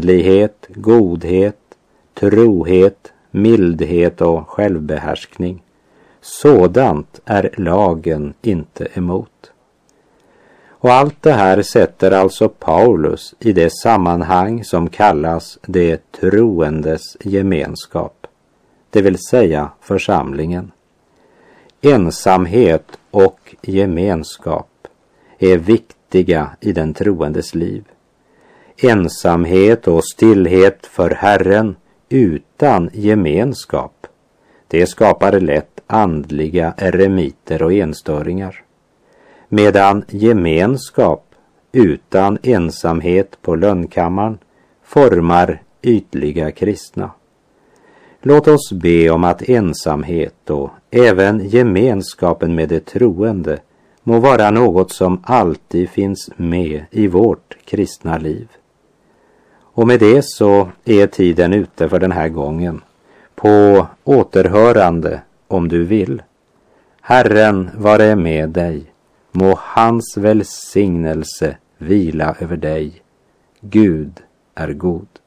vänlighet, godhet, trohet, mildhet och självbehärskning. Sådant är lagen inte emot. Och allt det här sätter alltså Paulus i det sammanhang som kallas det troendes gemenskap, det vill säga församlingen. Ensamhet och gemenskap är viktiga i den troendes liv. Ensamhet och stillhet för Herren utan gemenskap, det skapar lätt andliga eremiter och enstöringar. Medan gemenskap utan ensamhet på lönnkammaren formar ytliga kristna. Låt oss be om att ensamhet och även gemenskapen med det troende må vara något som alltid finns med i vårt kristna liv. Och med det så är tiden ute för den här gången. På återhörande om du vill. Herren vare med dig. Må hans välsignelse vila över dig. Gud är god.